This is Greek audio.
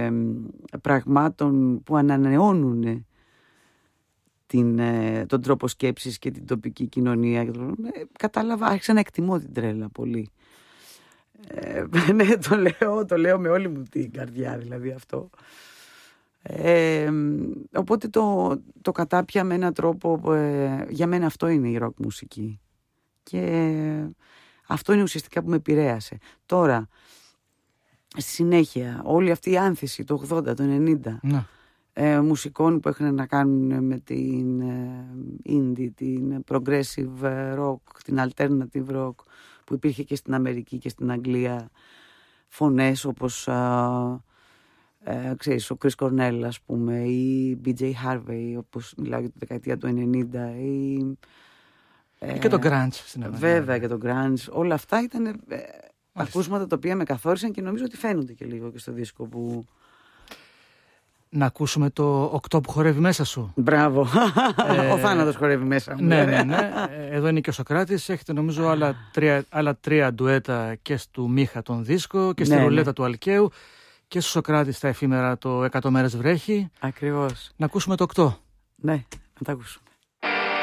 πραγμάτων που ανανεώνουν τον τρόπο σκέψης και την τοπική κοινωνία. Κατάλαβα, άρχισα να εκτιμώ την τρέλα πολύ. Ναι, το λέω με όλη μου την καρδιά, δηλαδή αυτό. Οπότε το κατάπια με έναν τρόπο, για μένα αυτό είναι η ροκ μουσική. Και αυτό είναι ουσιαστικά που με επηρέασε. Τώρα, στη συνέχεια, όλη αυτή η άνθηση το 80, το 90, μουσικών που έχουν να κάνουν με την indie, την progressive rock, την alternative rock, που υπήρχε και στην Αμερική και στην Αγγλία, φωνές όπως ξέρεις, ο Chris Cornell, ας πούμε, ή BJ Harvey, όπως μιλάω για τη δεκαετία του 90, ή και το grunge στην Ελλάδα. Βέβαια, και το grunge. Όλα αυτά ήταν ακούσματα τα οποία με καθόρισαν και νομίζω ότι φαίνονται και λίγο και στο δίσκο που... Να ακούσουμε το 8 που χορεύει μέσα σου. Μπράβο. Ο θάνατος χορεύει μέσα μου. Ναι. Εδώ είναι και ο Σωκράτης. Έχετε νομίζω άλλα 3 ντουέτα και του Μίχα τον δίσκο και στη ρουλέτα του Αλκαίου και στο Σωκράτη στα εφήμερα το 100 μέρες βρέχει. Ακριβώς. Να ακούσουμε το 8. Ναι, να τα ακούσουμε.